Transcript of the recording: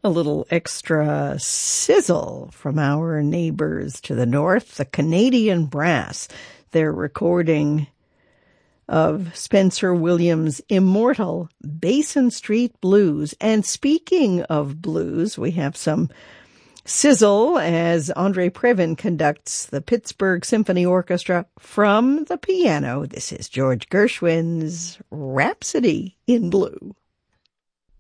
A little extra sizzle from our neighbors to the north, the Canadian Brass. Their recording of Spencer Williams' immortal Basin Street Blues. And speaking of blues, we have some sizzle as Andre Previn conducts the Pittsburgh Symphony Orchestra from the piano. This is George Gershwin's Rhapsody in Blue.